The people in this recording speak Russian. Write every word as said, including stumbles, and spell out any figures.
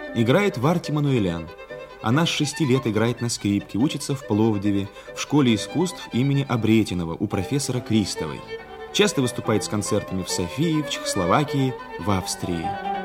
Играет Варти Мануэлян. Она с шести лет играет на скрипке, учится в Пловдиве, в школе искусств имени Обретенного у профессора Кристовой. Часто выступает с концертами в Софии, в Чехословакии, в Австрии.